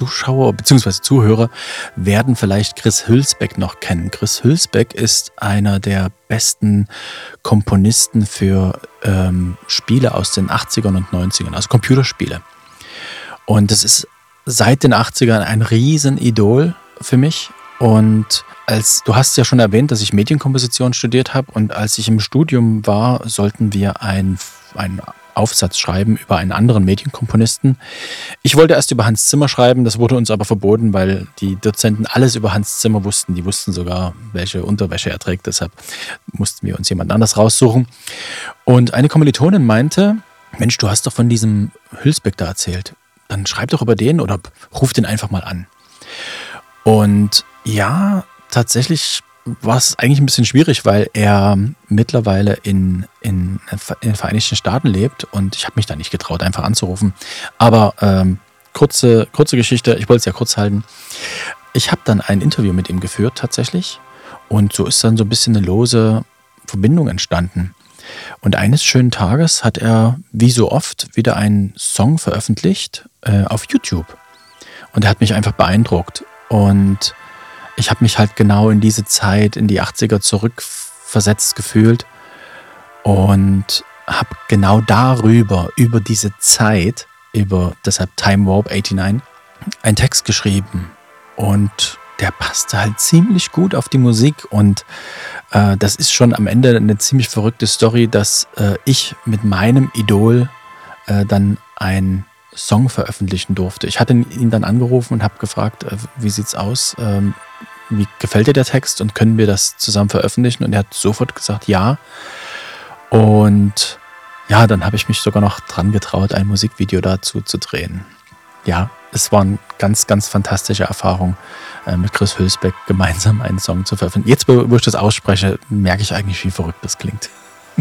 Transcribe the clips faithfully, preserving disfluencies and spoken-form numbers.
Zuschauer bzw. Zuhörer werden vielleicht Chris Hülsbeck noch kennen. Chris Hülsbeck ist einer der besten Komponisten für ähm, Spiele aus den achtzigern und neunzigern, also Computerspiele. Und das ist seit den achtzigern ein Riesenidol für mich. Und als du hast ja schon erwähnt, dass ich Medienkomposition studiert habe, und als ich im Studium war, sollten wir ein, ein Aufsatz schreiben über einen anderen Medienkomponisten. Ich wollte erst über Hans Zimmer schreiben, das wurde uns aber verboten, weil die Dozenten alles über Hans Zimmer wussten. Die wussten sogar, welche Unterwäsche er trägt, deshalb mussten wir uns jemand anders raussuchen. Und eine Kommilitonin meinte, Mensch, du hast doch von diesem Hülsbeck da erzählt. Dann schreib doch über den oder ruf den einfach mal an. Und ja, tatsächlich war es eigentlich ein bisschen schwierig, weil er mittlerweile in, in, in den Vereinigten Staaten lebt und ich habe mich da nicht getraut, einfach anzurufen. Aber ähm, kurze, kurze Geschichte, ich wollte es ja kurz halten. Ich habe dann ein Interview mit ihm geführt tatsächlich und so ist dann so ein bisschen eine lose Verbindung entstanden. Und eines schönen Tages hat er, wie so oft, wieder einen Song veröffentlicht äh, auf YouTube. Und er hat mich einfach beeindruckt. Und ich habe mich halt genau in diese Zeit, in die achtziger zurückversetzt gefühlt und habe genau darüber, über diese Zeit, über deshalb Time Warp neunundachtzig, einen Text geschrieben. Und der passte halt ziemlich gut auf die Musik. Und äh, das ist schon am Ende eine ziemlich verrückte Story, dass äh, ich mit meinem Idol äh, dann ein Song veröffentlichen durfte. Ich hatte ihn dann angerufen und habe gefragt, äh, wie sieht's aus? Ähm, wie gefällt dir der Text und können wir das zusammen veröffentlichen? Und er hat sofort gesagt, ja. Und ja, dann habe ich mich sogar noch dran getraut, ein Musikvideo dazu zu drehen. Ja, es war eine ganz, ganz fantastische Erfahrung, äh, mit Chris Hülsbeck gemeinsam einen Song zu veröffentlichen. Jetzt, wo ich das ausspreche, merke ich eigentlich, wie verrückt das klingt.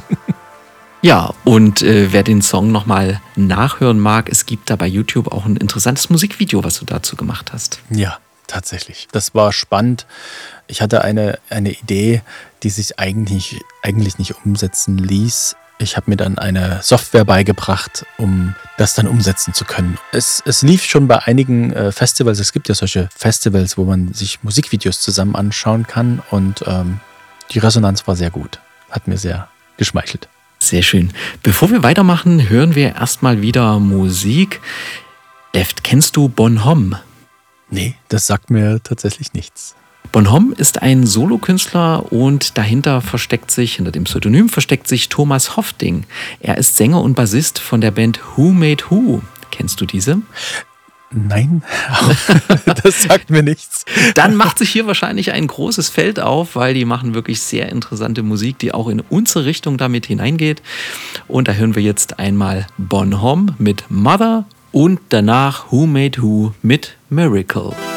Ja, und äh, wer den Song nochmal nachhören mag, es gibt da bei YouTube auch ein interessantes Musikvideo, was du dazu gemacht hast. Ja, tatsächlich. Das war spannend. Ich hatte eine, eine Idee, die sich eigentlich, eigentlich nicht umsetzen ließ. Ich habe mir dann eine Software beigebracht, um das dann umsetzen zu können. Es, es lief schon bei einigen äh, Festivals. Es gibt ja solche Festivals, wo man sich Musikvideos zusammen anschauen kann. Und ähm, die Resonanz war sehr gut. Hat mir sehr geschmeichelt. Sehr schön. Bevor wir weitermachen, hören wir erstmal wieder Musik. Deft, kennst du Bonhomme? Nee, das sagt mir tatsächlich nichts. Bonhomme ist ein Solokünstler und dahinter versteckt sich, hinter dem Pseudonym versteckt sich Thomas Hoffding. Er ist Sänger und Bassist von der Band Who Made Who. Kennst du diese? Nein, das sagt mir nichts. Dann macht sich hier wahrscheinlich ein großes Feld auf, weil die machen wirklich sehr interessante Musik, die auch in unsere Richtung damit hineingeht. Und da hören wir jetzt einmal Bonhomme mit Mother und danach Who Made Who mit Miracle.